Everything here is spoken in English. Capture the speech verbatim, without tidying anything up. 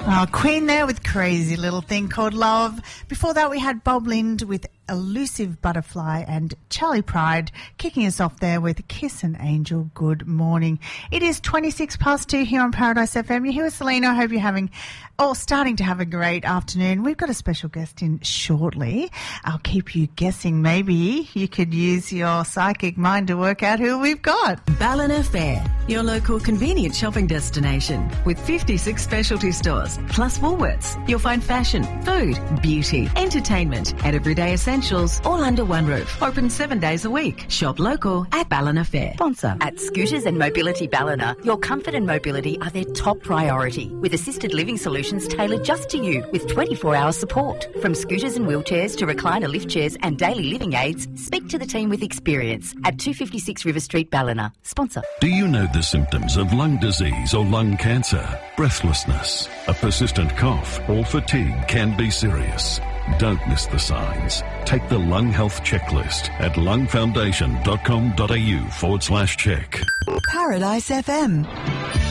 Oh, Queen there with Crazy Little Thing Called Love. Before that, we had Bob Lind with Elusive Butterfly and Charlie Pride kicking us off there with Kiss an Angel. Good morning. It is twenty-six past two here on Paradise F M. You're here with Selena. I hope you're having, or starting to have a great afternoon. We've got a special guest in shortly. I'll keep you guessing. Maybe you could use your psychic mind to work out who we've got. Ballina Fair, your local convenient shopping destination with fifty-six specialty stores plus Woolworths. You'll find fashion, food, beauty, entertainment and everyday essentials all under one roof. Open seven days a week. Shop local at Ballina Fair. Sponsor. At Scooters and Mobility Ballina, your comfort and mobility are their top priority, with assisted living solutions tailored just to you with twenty-four hour support. From scooters and wheelchairs to recliner lift chairs and daily living aids, speak to the team with experience at two fifty-six River Street, Ballina. Sponsor. Do you know the symptoms of lung disease or lung cancer? Breathlessness, a persistent cough or fatigue can be serious. Don't miss the signs. Take the Lung Health Checklist at lungfoundation.com.au forward slash check. Paradise F M.